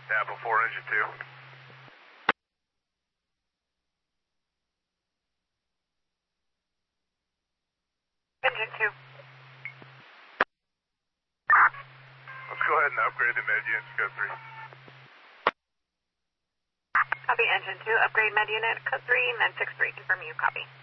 Apple 4, engine 2. Engine 2. Let's go ahead and upgrade the med unit to code 3. Copy, engine 2. Upgrade med unit, code 3, med 6-3. Confirm you, copy.